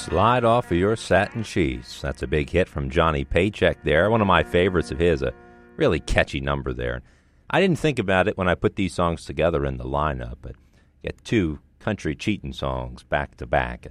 Slide Off of Your Satin Sheets. That's a big hit from Johnny Paycheck there. One of my favorites of his, a really catchy number there. I didn't think about it when I put these songs together in the lineup, but get two country cheating songs back to back.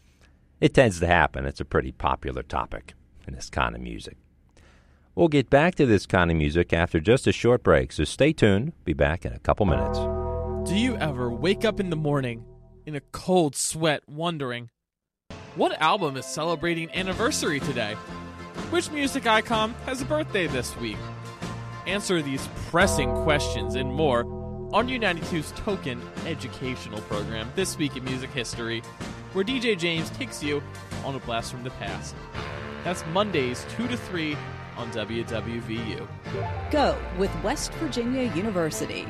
It tends to happen. It's a pretty popular topic in this kind of music. We'll get back to this kind of music after just a short break, so stay tuned. Be back in a couple minutes. Do you ever wake up in the morning in a cold sweat wondering, what album is celebrating anniversary today? Which music icon has a birthday this week? Answer these pressing questions and more on U92's Token educational program, This Week in Music History, where DJ James takes you on a blast from the past. That's Mondays 2 to 3 on WWVU. Go with West Virginia University.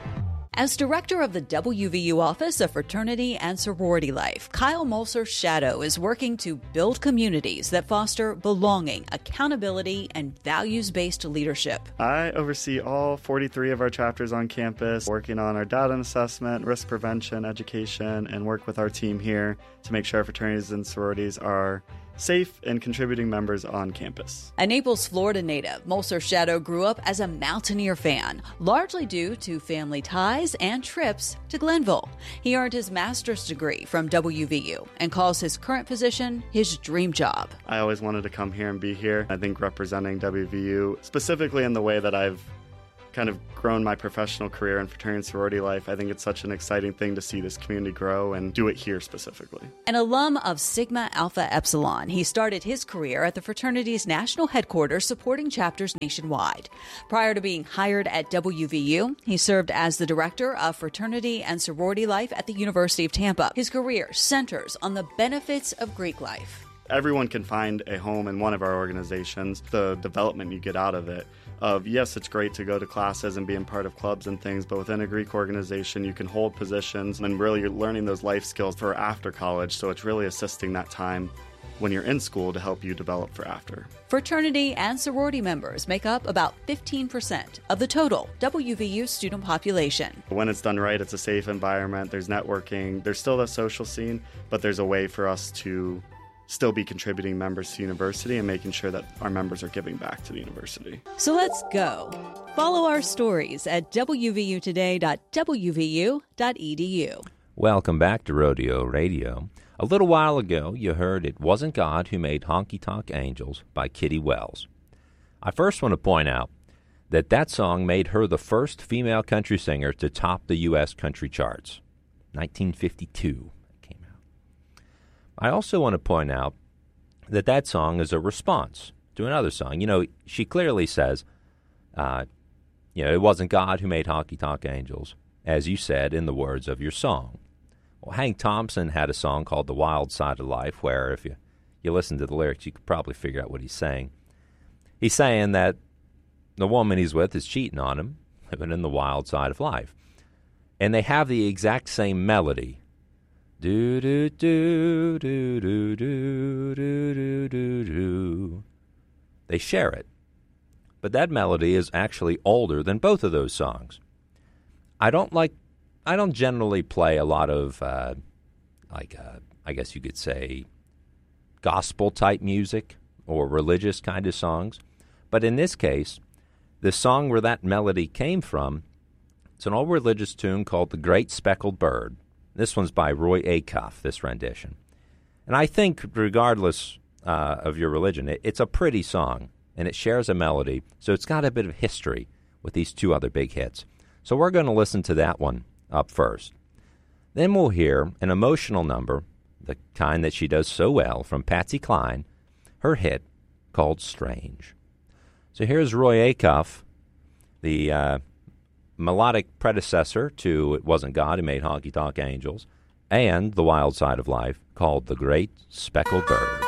As director of the WVU Office of Fraternity and Sorority Life, Kyle Molser-Shadow is working to build communities that foster belonging, accountability, and values-based leadership. I oversee all 43 of our chapters on campus, working on our data assessment, risk prevention, education, and work with our team here to make sure our fraternities and sororities are safe and contributing members on campus. A Naples, Florida native, Molser-Shadow grew up as a Mountaineer fan, largely due to family ties and trips to Glenville. He earned his master's degree from WVU and calls his current position his dream job. I always wanted to come here and be here. I think representing WVU, specifically in the way that I've kind of grown my professional career in fraternity and sorority life, I think it's such an exciting thing to see this community grow and do it here specifically. An alum of Sigma Alpha Epsilon, he started his career at the fraternity's national headquarters supporting chapters nationwide. Prior to being hired at WVU, he served as the director of fraternity and sorority life at the University of Tampa. His career centers on the benefits of Greek life. Everyone can find a home in one of our organizations. The development you get out of it, yes, it's great to go to classes and being part of clubs and things, but within a Greek organization, you can hold positions and really you're learning those life skills for after college, so it's really assisting that time when you're in school to help you develop for after. Fraternity and sorority members make up about 15% of the total WVU student population. When it's done right, it's a safe environment, there's networking, there's still that social scene, but there's a way for us to still be contributing members to the university and making sure that our members are giving back to the university. So let's go. Follow our stories at wvutoday.wvu.edu. Welcome back to Rodeo Radio. A little while ago, you heard It Wasn't God Who Made Honky Tonk Angels by Kitty Wells. I first want to point out that song made her the first female country singer to top the U.S. country charts. 1952. I also want to point out that song is a response to another song. You know, she clearly says, it wasn't God who made Honky Tonk Angels, as you said in the words of your song. Well, Hank Thompson had a song called The Wild Side of Life, where if you listen to the lyrics, you could probably figure out what he's saying. He's saying that the woman he's with is cheating on him, living in the wild side of life. And they have the exact same melody. Do do do do do do do do do do. They share it, but that melody is actually older than both of those songs. I don't generally play a lot of I guess you could say gospel type music or religious kind of songs, but in this case, the song where that melody came from, it's an old religious tune called "The Great Speckled Bird." This one's by Roy Acuff, this rendition. And I think, regardless of your religion, it's a pretty song, and it shares a melody, so it's got a bit of history with these two other big hits. So we're going to listen to that one up first. Then we'll hear an emotional number, the kind that she does so well, from Patsy Cline, her hit called Strange. So here's Roy Acuff, the melodic predecessor to It Wasn't God Who Made Honky Tonk Angels, and The Wild Side of Life, called The Great Speckled Bird.